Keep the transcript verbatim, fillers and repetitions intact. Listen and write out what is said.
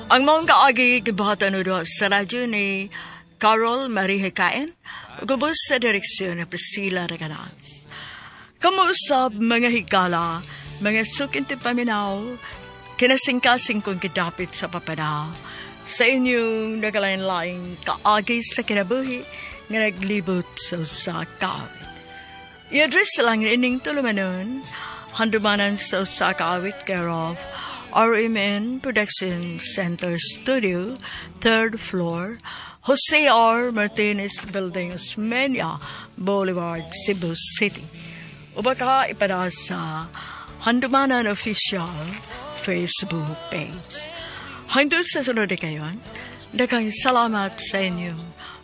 Ang mong kaagi kibuhatan do sa radyo ni Carol Marie Hekain, gubos sa direksyon ni Priscilla Reganas. Kamuusap mga higala, mga sukinti paminaw, kinasingkasing kong kidapit sa papanaw, sa inyong nagalain-laing kaagi sa kinabuhi nga naglibot sa usa kaawit. I-address lang ining tulumanon, handumanan sa usa kaawit care of R M N Production Center Studio, third floor, Jose R. Martinez Building, Osmeña Boulevard, Cebu City. O baka ipada sa Handumanan Official Facebook page. Hangtod sa sunod na kayon, daghang salamat sa inyong